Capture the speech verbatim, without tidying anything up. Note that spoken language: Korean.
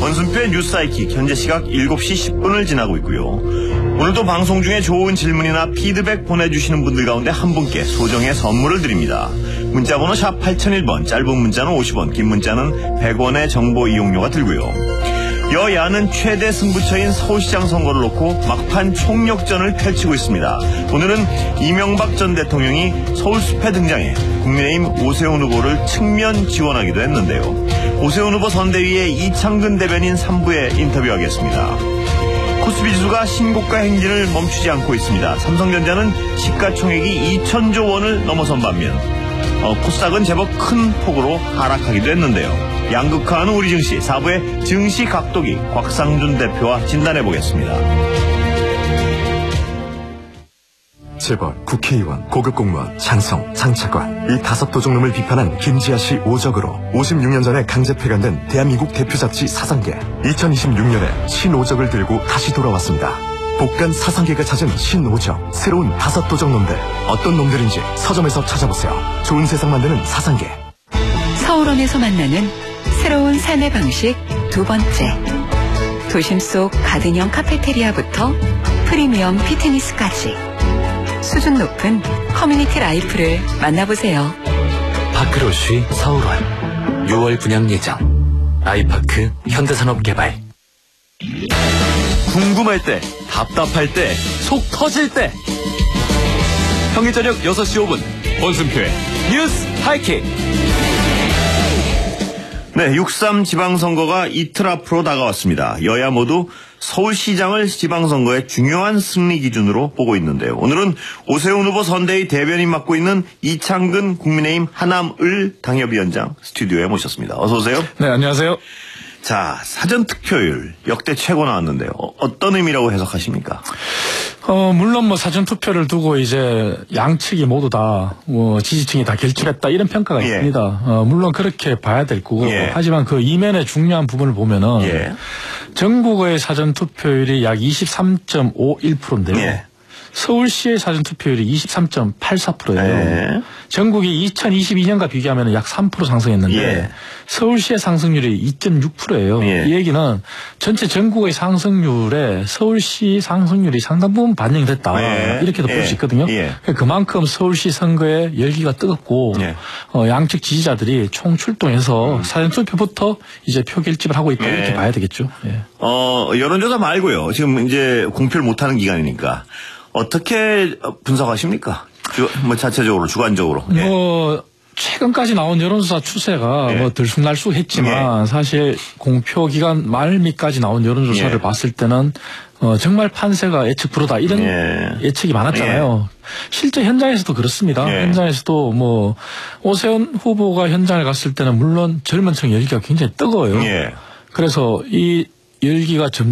원순표의 뉴스 사이킥, 현재 시각 일곱 시 십 분을 지나고 있고요. 오늘도 방송 중에 좋은 질문이나 피드백 보내주시는 분들 가운데 한 분께 소정의 선물을 드립니다. 문자번호 샵 팔공공일 번, 짧은 문자는 오십 원, 긴 문자는 백 원의 정보 이용료가 들고요. 여야는 최대 승부처인 서울시장 선거를 놓고 막판 총력전을 펼치고 있습니다. 오늘은 이명박 전 대통령이 서울숲에 등장해 국민의힘 오세훈 후보를 측면 지원하기도 했는데요. 오세훈 후보 선대위의 이창근 대변인 삼 부에 인터뷰하겠습니다. 코스피 지수가 신고가 행진을 멈추지 않고 있습니다. 삼성전자는 시가총액이 이천조 원을 넘어선 반면 어, 코스닥은 제법 큰 폭으로 하락하기도 했는데요. 양극화하는 우리 증시, 사 부의 증시 각도기 곽상준 대표와 진단해보겠습니다. 재벌, 국회의원, 고급 공무원, 장성, 장차관 이 다섯 도둑놈을 비판한 김지아 씨 오적으로 오십육 년 전에 강제 폐간된 대한민국 대표 잡지 사상계. 이천이십육 년에 신오적을 들고 다시 돌아왔습니다. 복간 사상계가 찾은 신오적, 새로운 다섯 도적놈들. 어떤 놈들인지 서점에서 찾아보세요. 좋은 세상 만드는 사상계. 서울원에서 만나는 새로운 삶의 방식 두 번째. 도심 속 가든형 카페테리아부터 프리미엄 피트니스까지 수준 높은 커뮤니티 라이프를 만나보세요. 파크로쉬 서울원 유월 분양 예정. 아이파크 현대산업개발. 궁금할 때, 답답할 때, 속 터질 때. 평일 저녁 여섯 시 오 분 원순표의 뉴스 하이킥. 네, 육삼 지방선거가 이틀 앞으로 다가왔습니다. 여야 모두 서울시장을 지방선거의 중요한 승리 기준으로 보고 있는데요. 오늘은 오세훈 후보 선대위 대변인 맡고 있는 이창근 국민의힘 하남을 당협위원장 스튜디오에 모셨습니다. 어서 오세요. 네, 안녕하세요. 자, 사전투표율 역대 최고 나왔는데요. 어, 어떤 의미라고 해석하십니까? 어, 물론 뭐 사전투표를 두고 이제 양측이 모두 다, 뭐, 지지층이 다 결집했다 이런 평가가 예. 있습니다. 어, 물론 그렇게 봐야 될 거고. 예. 하지만 그 이면의 중요한 부분을 보면은. 예. 전국의 사전투표율이 약 이십삼 점 오일 퍼센트인데요. 예. 서울시의 사전투표율이 이십삼 점 팔사 퍼센트예요. 예. 전국이 이천이십이 년과 비교하면 약 삼 퍼센트 상승했는데 예. 서울시의 상승률이 이 점 육 퍼센트예요. 예. 이 얘기는 전체 전국의 상승률에 서울시 상승률이 상당 부분 반영이 됐다. 예. 이렇게도 볼 수 예. 있거든요. 예. 그만큼 서울시 선거에 열기가 뜨겁고 예. 어, 양측 지지자들이 총출동해서 음. 사전투표부터 이제 표 결집을 하고 있다. 예. 이렇게 봐야 되겠죠. 예. 어, 여론조사 말고요. 지금 이제 공표를 못하는 기간이니까 어떻게 분석하십니까? 주, 뭐 자체적으로 주관적으로. 예. 뭐 최근까지 나온 여론조사 추세가 예. 뭐 들쑥날쑥했지만 예. 사실 공표 기간 말미까지 나온 여론조사를 예. 봤을 때는 어, 정말 판세가 예측 불허다 이런 예. 예측이 많았잖아요. 예. 실제 현장에서도 그렇습니다. 예. 현장에서도 뭐 오세훈 후보가 현장에 갔을 때는 물론 젊은 층 열기가 굉장히 뜨거워요. 예. 그래서 이 열기가 점